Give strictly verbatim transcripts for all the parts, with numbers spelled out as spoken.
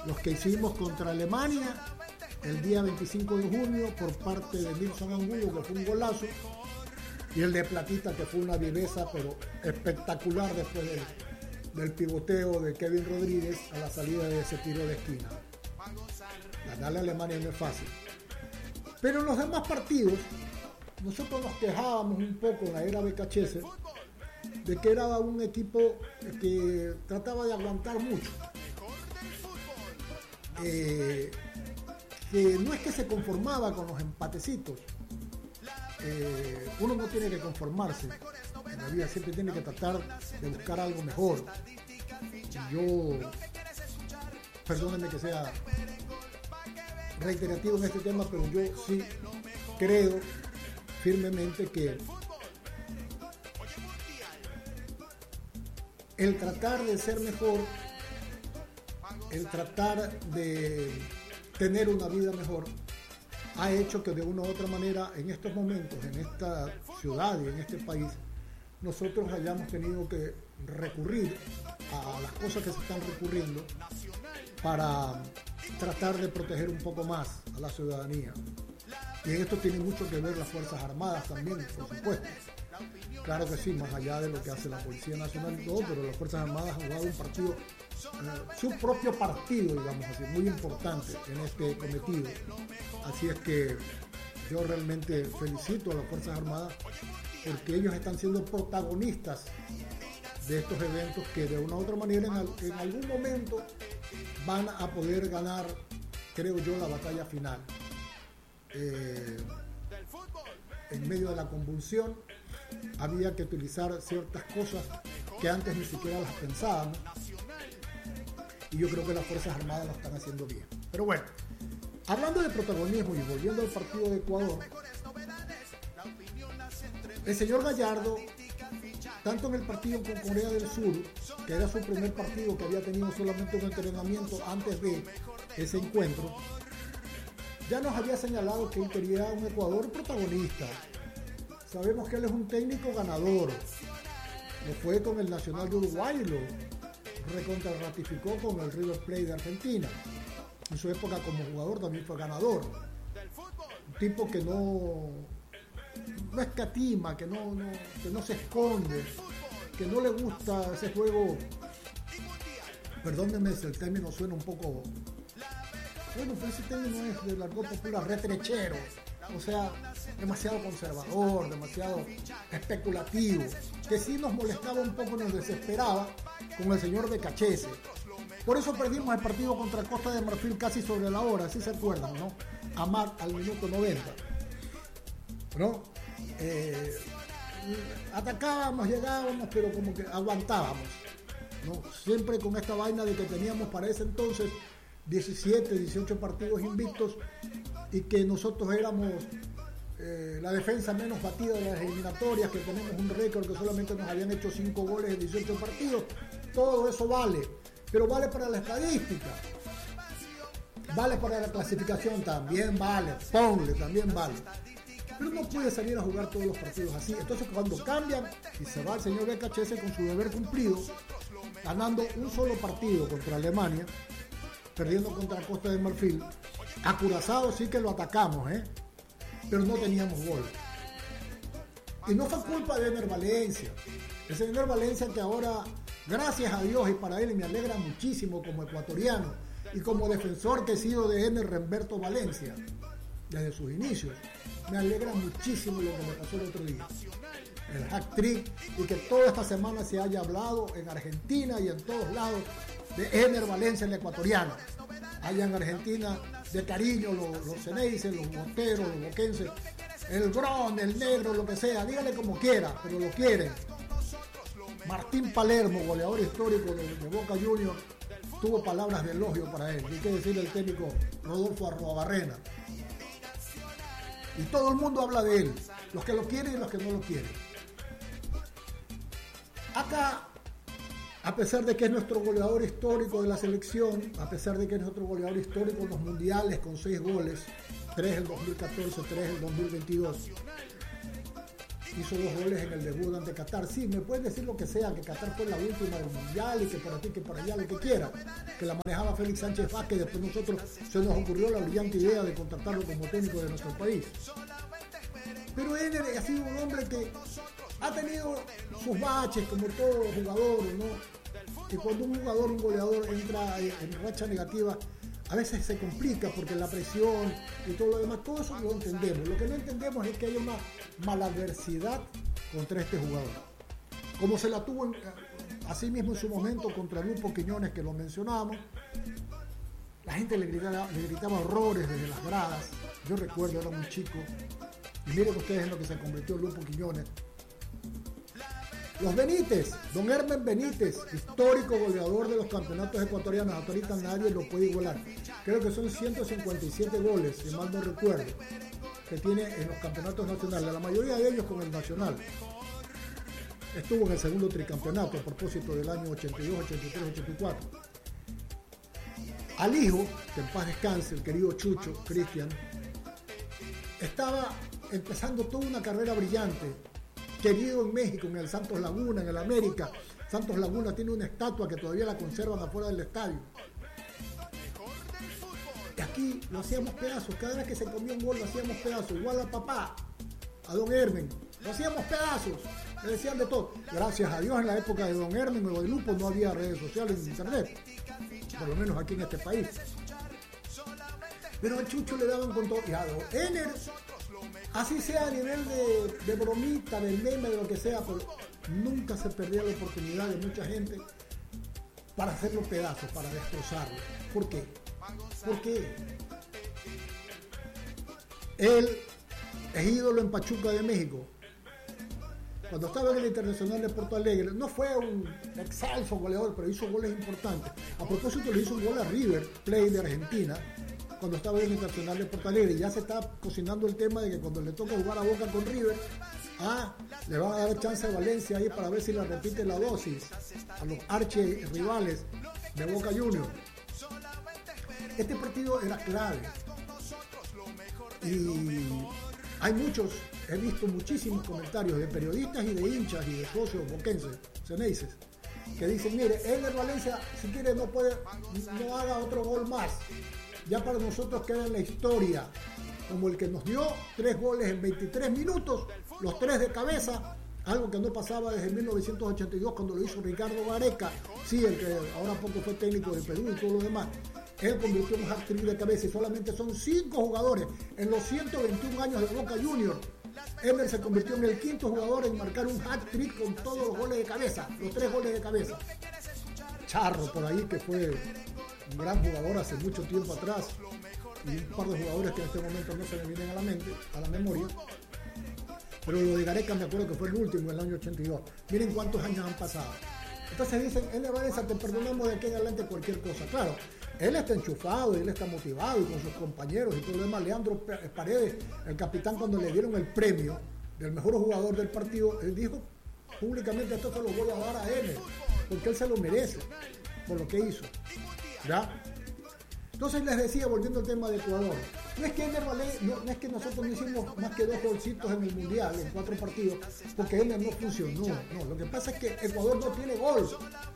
los que hicimos contra Alemania el día veinticinco de junio por parte de Nilson Angulo, que fue un golazo, y el de Platita, que fue una viveza pero espectacular después del, del pivoteo de Kevin Rodríguez a la salida de ese tiro de esquina. Ganarle a Alemania no es fácil. Pero en los demás partidos, nosotros nos quejábamos un poco en la era Becachese de que era un equipo que trataba de aguantar mucho. Eh, que no es que se conformaba con los empatecitos. Eh, uno no tiene que conformarse. En la vida siempre tiene que tratar de buscar algo mejor. Yo, perdónenme que sea reiterativo en este tema, pero yo sí creo firmemente que el tratar de ser mejor, el tratar de tener una vida mejor, ha hecho que de una u otra manera en estos momentos, en esta ciudad y en este país, nosotros hayamos tenido que recurrir a las cosas que se están recurriendo para tratar de proteger un poco más a la ciudadanía. Y en esto tiene mucho que ver las Fuerzas Armadas también, por supuesto. Claro que sí, más allá de lo que hace la Policía Nacional y todo, pero las Fuerzas Armadas han jugado un partido, eh, su propio partido, digamos así, muy importante en este cometido. Así es que yo realmente felicito a las Fuerzas Armadas porque ellos están siendo protagonistas de estos eventos que de una u otra manera en, en algún momento van a poder ganar, creo yo, la batalla final. Eh, en medio de la convulsión había que utilizar ciertas cosas que antes ni siquiera las pensábamos, y yo creo que las Fuerzas Armadas lo están haciendo bien. Pero bueno, hablando de protagonismo y volviendo al partido de Ecuador, el señor Gallardo, tanto en el partido con Corea del Sur, que era su primer partido, que había tenido solamente un entrenamiento antes de ese encuentro, ya nos había señalado que él quería un Ecuador protagonista. Sabemos que él es un técnico ganador. Lo fue con el Nacional de Uruguay y lo recontrarratificó con el River Plate de Argentina. En su época como jugador también fue ganador. Un tipo que no, no escatima, que no, no, que no se esconde, que no le gusta ese juego. Perdónenme si el término suena un poco... Bueno, pues ese término es del argot popular, retrechero. O sea, demasiado conservador, demasiado especulativo, que sí nos molestaba un poco, nos desesperaba con el señor Becachese. Por eso perdimos el partido contra Costa de Marfil casi sobre la hora, si se acuerdan, ¿no? Amat al minuto noventa, ¿no? Eh, atacábamos, llegábamos, pero como que aguantábamos, ¿no? Siempre con esta vaina de que teníamos para ese entonces diecisiete, dieciocho partidos invictos y que nosotros éramos eh, la defensa menos batida de las eliminatorias, que tenemos un récord que solamente nos habían hecho cinco goles en dieciocho partidos. Todo eso vale, pero vale para la estadística, vale para la clasificación, también vale, ponle, también vale, pero no puede salir a jugar todos los partidos así. Entonces cuando cambian y se va el señor Becachese con su deber cumplido, ganando un solo partido contra Alemania, perdiendo contra Costa de Marfil, a Curazao sí que lo atacamos, ¿eh? Pero no teníamos gol. Y no fue culpa de Ener Valencia. Ese Ener Valencia que ahora, gracias a Dios y para él, y me alegra muchísimo como ecuatoriano y como defensor que he sido de Ener Remberto Valencia desde sus inicios, me alegra muchísimo lo que me pasó el otro día. El hat-trick, y que toda esta semana se haya hablado en Argentina y en todos lados de Ener Valencia, el ecuatoriano. Allá en Argentina, de cariño, los, los ceneices, los boteros, los boquenses, el bron, el negro, lo que sea, dígale como quiera, pero lo quieren. Martín Palermo, goleador histórico de, de Boca Juniors, tuvo palabras de elogio para él. Hay que decirle al técnico Rodolfo Arruabarrena. Y todo el mundo habla de él, los que lo quieren y los que no lo quieren. Acá, a pesar de que es nuestro goleador histórico de la selección, a pesar de que es nuestro goleador histórico en los mundiales con seis goles, tres el dos mil catorce, tres el dos mil veintidós, hizo dos goles en el debut ante Qatar. Sí, me pueden decir lo que sea, que Qatar fue la última del mundial y que por aquí, que por allá, lo que quiera, que la manejaba Félix Sánchez Vázquez, después nosotros se nos ocurrió la brillante idea de contratarlo como técnico de nuestro país. Pero él ha sido un hombre que ha tenido sus baches, como todo jugador, ¿no? Que cuando un jugador, un goleador entra en racha negativa, a veces se complica porque la presión y todo lo demás, todo eso lo entendemos. Lo que no entendemos es que hay una maladversidad contra este jugador. Como se la tuvo en, así mismo en su momento contra Lupo Quiñones, que lo mencionamos. La gente le gritaba, le gritaba horrores desde las gradas. Yo recuerdo, era un chico. Y miren ustedes en lo que se convirtió Lupo Quiñones. Los Benítez, don Hermen Benítez, histórico goleador de los campeonatos ecuatorianos, hasta ahorita nadie lo puede igualar. Creo que son ciento cincuenta y siete goles, si mal no recuerdo, que tiene en los campeonatos nacionales, la mayoría de ellos con el Nacional. Estuvo en el segundo tricampeonato a propósito del año ochenta y dos, ochenta y tres, ochenta y cuatro. Al hijo, que en paz descanse, el querido Chucho, Cristian, estaba empezando toda una carrera brillante, querido en México, en el Santos Laguna, en el América. Santos Laguna tiene una estatua que todavía la conservan afuera del estadio. Y aquí lo hacíamos pedazos, cada vez que se comía un gol lo hacíamos pedazos, igual a papá, a don Hermen, lo hacíamos pedazos, le decían de todo. Gracias a Dios en la época de don Hermen o de Lupo no había redes sociales ni internet, por lo menos aquí en este país. Pero a Chucho le daban con todo, y a don Ener, así sea a nivel de, de bromita, del meme, de lo que sea, pero nunca se perdía la oportunidad de mucha gente para hacerlo pedazos, para destrozarlo. ¿Por qué? Porque él es ídolo en Pachuca de México. Cuando estaba en el Internacional de Porto Alegre, no fue un excelso goleador, pero hizo goles importantes. A propósito, le hizo un gol a River Plate de Argentina, cuando estaba en el Internacional de Porto Alegre. Ya se está cocinando el tema de que cuando le toca jugar a Boca con River, ah, le van a dar chance a Valencia ahí para ver si le repite la dosis a los archirrivales de Boca Juniors. Este partido era clave y hay muchos, he visto muchísimos comentarios de periodistas y de hinchas y de socios boquenses, ceneices, que dicen, mire, Ener Valencia si quiere no puede, no haga otro gol más. Ya para nosotros queda en la historia como el que nos dio tres goles en veintitrés minutos, los tres de cabeza, algo que no pasaba desde mil novecientos ochenta y dos cuando lo hizo Ricardo Gareca, sí, el que ahora poco fue técnico de Perú y todo lo demás. Él convirtió un hat-trick de cabeza y solamente son cinco jugadores en los ciento veintiún años de Boca Juniors. Ener se convirtió en el quinto jugador en marcar un hat-trick con todos los goles de cabeza, los tres goles de cabeza. Charro por ahí, que fue un gran jugador hace mucho tiempo atrás, y un par de jugadores que en este momento no se me vienen a la mente, a la memoria, pero lo de Gareca me acuerdo que fue el último en el año ochenta y dos. Miren cuántos años han pasado. Entonces dicen, Ener Valencia, te perdonamos de aquí en adelante cualquier cosa. Claro, él está enchufado, él está motivado y con sus compañeros y todo lo demás. Leandro Paredes, el capitán, cuando le dieron el premio del mejor jugador del partido, él dijo públicamente, esto se lo voy a dar a Ener, porque él se lo merece por lo que hizo. ¿Ya? Entonces les decía, volviendo al tema de Ecuador, no es que Ener Valencia, no, no es que nosotros no hicimos más que dos golcitos en el Mundial, en cuatro partidos, porque Ener no funcionó. No, lo que pasa es que Ecuador no tiene gol.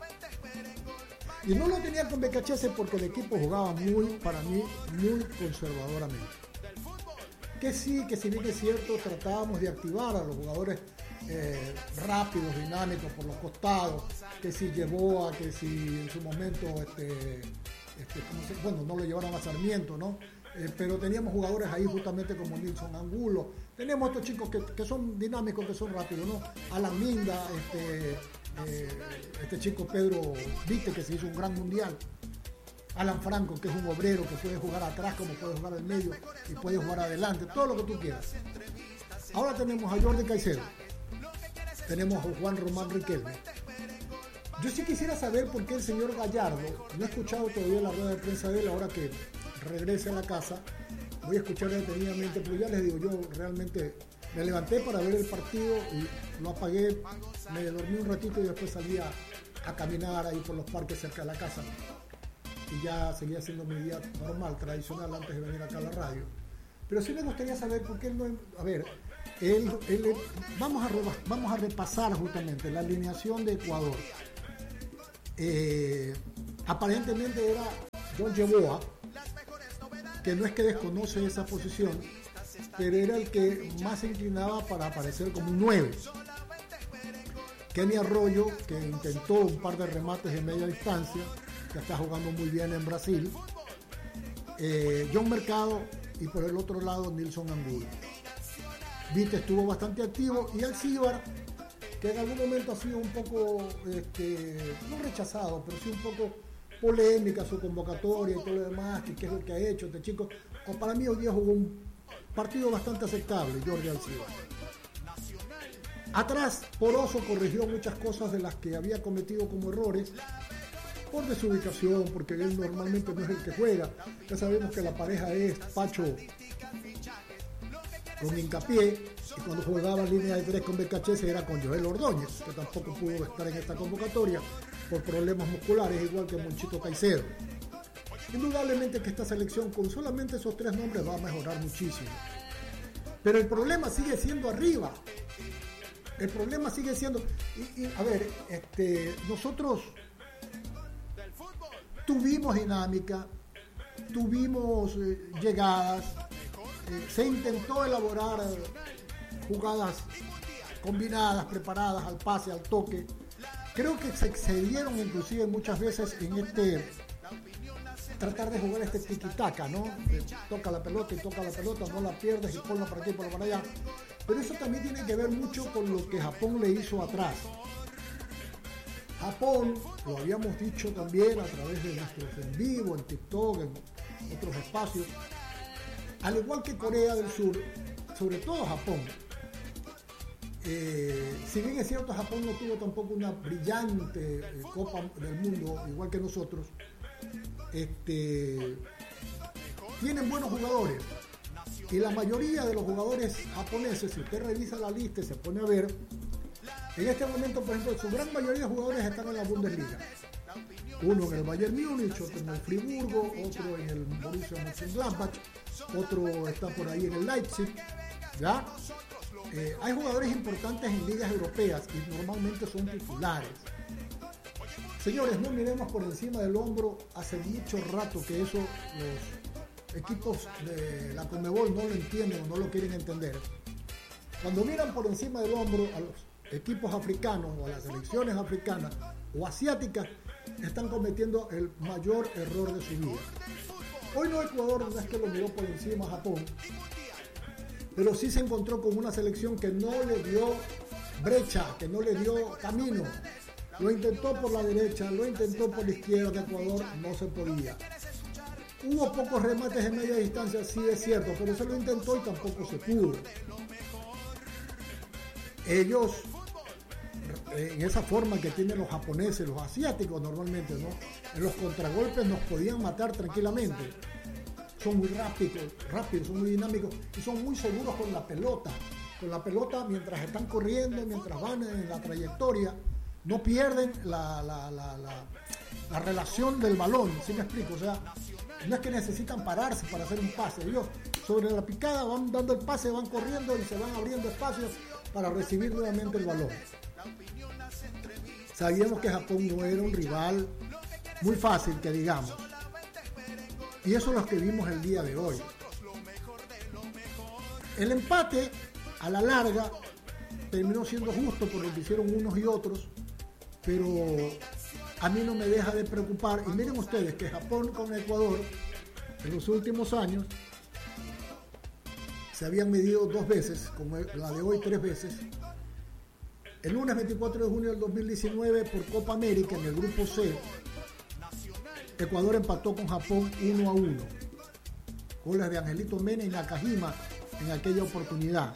Y no lo tenía con Becachese porque el equipo jugaba muy, para mí, muy conservadoramente. Que sí, que si bien es cierto, tratábamos de activar a los jugadores eh, rápidos, dinámicos por los costados, que si llevó a que si en su momento, este, este, ¿cómo se, bueno, no lo llevaron a Sarmiento, ¿no? Eh, pero teníamos jugadores ahí justamente como Nilson Angulo. Tenemos estos chicos que, que son dinámicos, que son rápidos, ¿no? Alan Minda, este... Eh, este chico Pedro Vite, que se hizo un gran mundial. Alan Franco, que es un obrero que puede jugar atrás como puede jugar al medio y puede jugar adelante, todo lo que tú quieras. Ahora tenemos a Jordi Caicedo, tenemos a Juan Román Riquelme. Yo sí quisiera saber por qué el señor Gallardo, no he escuchado todavía la rueda de prensa de él, ahora que regrese a la casa voy a escuchar detenidamente, pero ya les digo, yo realmente me levanté para ver el partido y lo apagué, me dormí un ratito y después salí a, a caminar ahí por los parques cerca de la casa y ya seguía haciendo mi día normal, tradicional, antes de venir acá a la radio. Pero sí me gustaría saber por qué él no... A ver, El, el, vamos, a, vamos a repasar justamente la alineación de Ecuador. Eh, aparentemente era John Yeboah, que no es que desconoce esa posición, pero era el que más se inclinaba para aparecer como un nueve. Kenny Arroyo, que intentó un par de remates de media distancia, que está jugando muy bien en Brasil. Eh, John Mercado y por el otro lado Nilson Angulo. Vite estuvo bastante activo y Alcibar, que en algún momento ha sido un poco, este, no rechazado, pero sí un poco polémica su convocatoria y todo lo demás, que qué es lo que ha hecho este chico. O para mí hoy día jugó un partido bastante aceptable, Jordi Alcibar. Atrás, Poroso corrigió muchas cosas de las que había cometido como errores, por desubicación, porque él normalmente no es el que juega. Ya sabemos que la pareja es Pacho con Hincapié, y cuando jugaba en línea de tres con Becachese era con Joel Ordóñez, que tampoco pudo estar en esta convocatoria por problemas musculares, igual que Monchito Caicedo. Indudablemente que esta selección con solamente esos tres nombres va a mejorar muchísimo. Pero el problema sigue siendo arriba. El problema sigue siendo... Y, y, a ver, este, nosotros tuvimos dinámica, tuvimos eh, llegadas, eh, se intentó elaborar eh, jugadas combinadas, preparadas al pase, al toque. Creo que se excedieron inclusive muchas veces en este tratar de jugar este tiki-taka, ¿no? Eh, toca la pelota y toca la pelota, no la pierdes y ponla para aquí, ponla para allá. Pero eso también tiene que ver mucho con lo que Japón le hizo atrás. Japón, lo habíamos dicho también a través de nuestros en vivo, en TikTok, en otros espacios, al igual que Corea del Sur, sobre todo Japón, eh, si bien es cierto Japón no tuvo tampoco una brillante eh, Copa del Mundo, igual que nosotros, este, tienen buenos jugadores, y la mayoría de los jugadores japoneses, si usted revisa la lista y se pone a ver, en este momento, por ejemplo, su gran mayoría de jugadores están en la Bundesliga. Uno en el Bayern Múnich, otro en el Friburgo, otro en el Borussia Mönchengladbach, otro está por ahí en el Leipzig, ¿ya? Eh, hay jugadores importantes en ligas europeas y normalmente son titulares. Señores, no miremos por encima del hombro. Hace mucho rato que eso los equipos de la Conmebol no lo entienden o no lo quieren entender. Cuando miran por encima del hombro a los equipos africanos o a las selecciones africanas o asiáticas, están cometiendo el mayor error de su vida. Hoy no Ecuador no es que lo miró por encima a Japón, pero sí se encontró con una selección que no le dio brecha, que no le dio camino. Lo intentó por la derecha, lo intentó por la izquierda. Ecuador no se podía. Hubo pocos remates en media distancia, sí es cierto, pero se lo intentó y tampoco se pudo. Ellos, en esa forma que tienen los japoneses, los asiáticos normalmente, ¿no? En los contragolpes nos podían matar tranquilamente. Son muy rápidos, rápidos, son muy dinámicos y son muy seguros con la pelota. Con la pelota, mientras están corriendo, mientras van en la trayectoria, no pierden la, la, la, la, la relación del balón, ¿sí me explico? O sea, no es que necesitan pararse para hacer un pase. Ellos sobre la picada van dando el pase, van corriendo y se van abriendo espacios para recibir nuevamente el balón. Sabíamos que Japón no era un rival muy fácil, que digamos. Y eso es lo que vimos el día de hoy. El empate, a la larga, terminó siendo justo por lo que hicieron unos y otros, pero a mí no me deja de preocupar. Y miren ustedes que Japón con Ecuador, en los últimos años, se habían medido dos veces, como la de hoy tres veces. El lunes veinticuatro de junio del dos mil diecinueve, por Copa América, en el grupo C, Ecuador empató con Japón uno a uno. Goles de Angelito Mena y Nakajima en aquella oportunidad.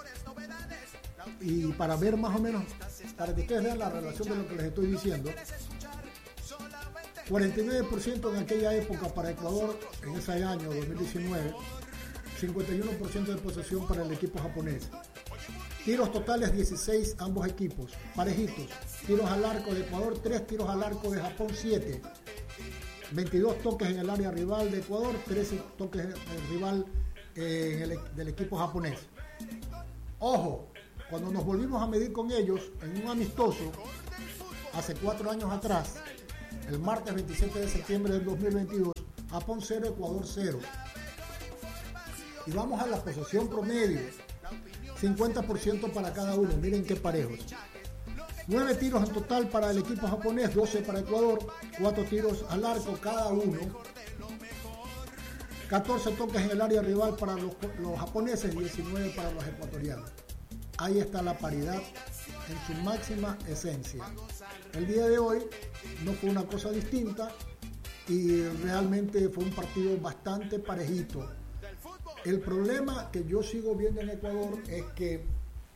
Y para ver más o menos, para que ustedes vean la relación de lo que les estoy diciendo, cuarenta y nueve por ciento en aquella época para Ecuador, en ese año dos mil diecinueve, cincuenta y uno por ciento de posesión para el equipo japonés. Tiros totales dieciséis ambos equipos, parejitos. Tiros al arco de Ecuador, tres tiros al arco de Japón, siete. veintidós toques en el área rival de Ecuador, trece toques en el rival eh, en el, del equipo japonés. Ojo, cuando nos volvimos a medir con ellos en un amistoso, hace cuatro años atrás, el martes veintisiete de septiembre del dos mil veintidós, Japón cero, Ecuador cero. Y vamos a la posesión promedio, cincuenta por ciento para cada uno, miren qué parejos. nueve tiros en total para el equipo japonés, doce para Ecuador, cuatro tiros al arco cada uno. catorce toques en el área rival para los, los japoneses, diecinueve para los ecuatorianos. Ahí está la paridad en su máxima esencia. El día de hoy no fue una cosa distinta y realmente fue un partido bastante parejito. El problema que yo sigo viendo en Ecuador es que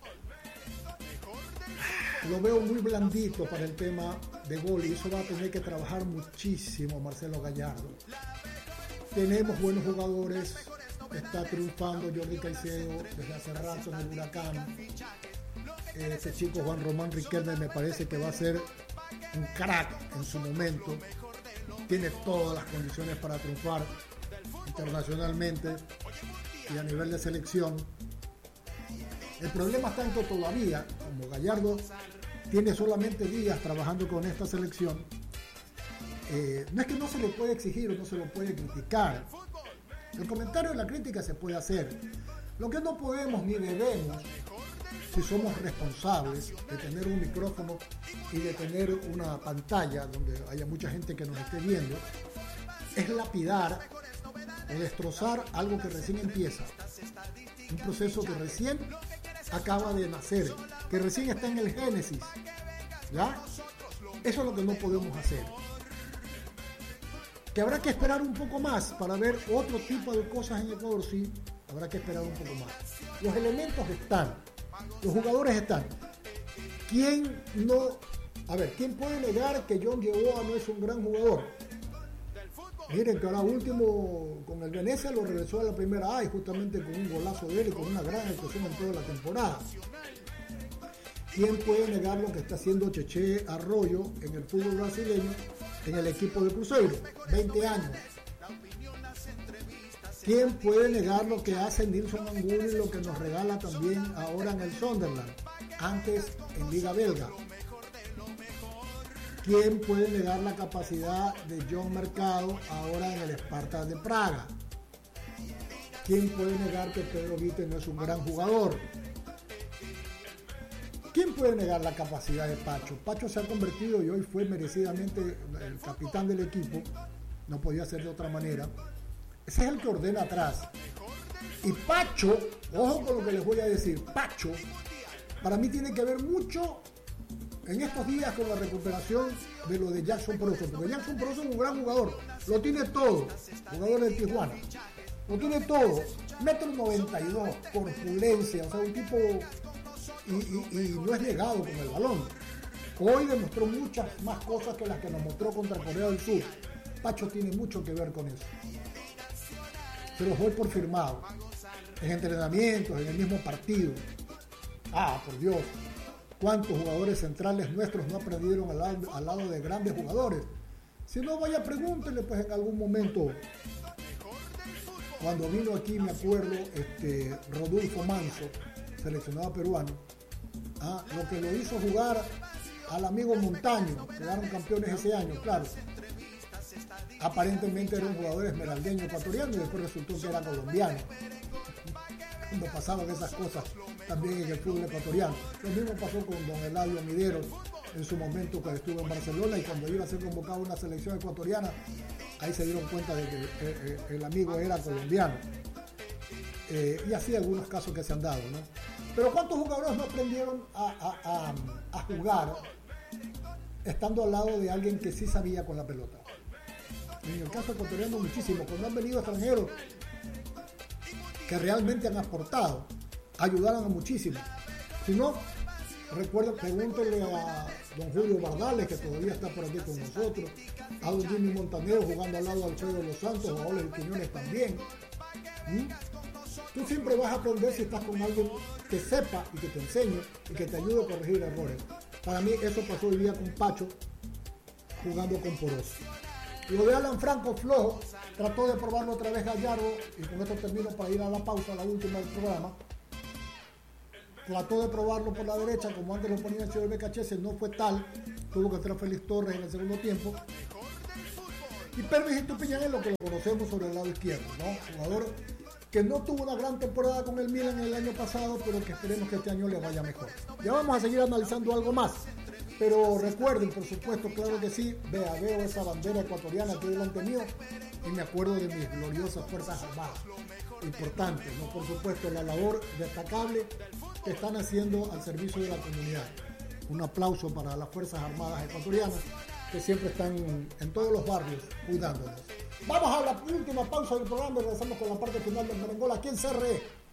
lo veo muy blandito para el tema de gol y eso va a tener que trabajar muchísimo Marcelo Gallardo. Tenemos buenos jugadores, está triunfando Jordi Caicedo desde hace rato en el Huracán. Ese chico Juan Román Riquelme me parece que va a ser un crack en su momento. Tiene todas las condiciones para triunfar internacionalmente y a nivel de selección. El problema está en que todavía, como Gallardo tiene solamente días trabajando con esta selección, eh, no es que no se le puede exigir o no se lo puede criticar. El comentario de la crítica se puede hacer. Lo que no podemos ni debemos, si somos responsables de tener un micrófono y de tener una pantalla donde haya mucha gente que nos esté viendo, es lapidar o destrozar algo que recién empieza. Un proceso que recién acaba de nacer, que recién está en el génesis. ¿Ya? Eso es lo que no podemos hacer. Que habrá que esperar un poco más para ver otro tipo de cosas en Ecuador, sí, habrá que esperar un poco más. Los elementos están, los jugadores están. ¿Quién no? A ver, ¿quién puede negar que John Yeboah no es un gran jugador? Miren que ahora último con el Venecia lo regresó a la primera A y justamente con un golazo de él y con una gran actuación en toda la temporada. ¿Quién puede negar lo que está haciendo Cheche Arroyo en el fútbol brasileño en el equipo de Cruzeiro? veinte años. ¿Quién puede negar lo que hace Nilson Angulo y lo que nos regala también ahora en el Sunderland? Antes en Liga Belga. ¿Quién puede negar la capacidad de John Mercado ahora en el Spartak de Praga? ¿Quién puede negar que Pedro Vite no es un gran jugador? ¿Quién puede negar la capacidad de Pacho? Pacho se ha convertido y hoy fue merecidamente el capitán del equipo, no podía ser de otra manera. Ese es el que ordena atrás. Y Pacho, ojo con lo que les voy a decir, Pacho, para mí tiene que ver mucho en estos días con la recuperación de lo de Jackson Proso, porque Jackson Proso es un gran jugador, lo tiene todo, jugador de Tijuana, lo tiene todo, metro noventa y dos, corpulencia, o sea, un tipo, y, y, y no es negado con el balón. Hoy demostró muchas más cosas que las que nos mostró contra Corea del Sur. Pacho tiene mucho que ver con eso. Se los doy por firmado, en entrenamientos, en el mismo partido. Ah, por Dios. ¿Cuántos jugadores centrales nuestros no aprendieron al lado, al lado de grandes jugadores? Si no, vaya, pregúntenle pues en algún momento. Cuando vino aquí, me acuerdo, este, Rodolfo Manso, seleccionado peruano, ah, lo que lo hizo jugar al amigo Montaño, quedaron campeones ese año, claro. Aparentemente era un jugador esmeraldeño ecuatoriano y después resultó que era colombiano. Cuando pasaban esas cosas también en el fútbol ecuatoriano. Lo mismo pasó con don Eladio Mideros en su momento cuando estuvo en Barcelona y cuando iba a ser convocado a una selección ecuatoriana, ahí se dieron cuenta de que eh, el amigo era colombiano. Eh, y así algunos casos que se han dado, ¿no? Pero ¿cuántos jugadores no aprendieron a, a, a, a jugar estando al lado de alguien que sí sabía con la pelota? En el caso ecuatoriano muchísimo, cuando han venido extranjeros que realmente han aportado, ayudaron a muchísimo. Si no, recuerda, pregúntenle a don Julio Bardales, que todavía está por aquí con nosotros, a don Jimmy Montanero jugando al lado de Alfredo Los Santos, a Oliver Quiñones también. ¿Mm? Tú siempre vas a aprender si estás con alguien que sepa y que te enseñe y que te ayude a corregir errores. Para mí eso pasó hoy día con Pacho jugando con Poroso. Lo de Alan Franco flojo, trató de probarlo otra vez Gallardo, y con esto termino para ir a la pausa, a la última del programa. trató de probarlo por la derecha, como antes lo ponía el señor Becachese, no fue tal, tuvo que entrar Félix Torres en el segundo tiempo. Y Pervis Estupiñán es lo que lo conocemos sobre el lado izquierdo, ¿no? Jugador que no tuvo una gran temporada con el Milan el año pasado, pero que esperemos que este año le vaya mejor. Ya vamos a seguir analizando algo más, pero recuerden, por supuesto, claro que sí, vea, veo esa bandera ecuatoriana aquí delante mío y me acuerdo de mis gloriosas Fuerzas Armadas. Importante, ¿no? Por supuesto, la labor destacable que están haciendo al servicio de la comunidad. Un aplauso para las Fuerzas Armadas ecuatorianas que siempre están en todos los barrios cuidándonos. Vamos a la última pausa del programa y regresamos con la parte final del Merengola aquí en C R E.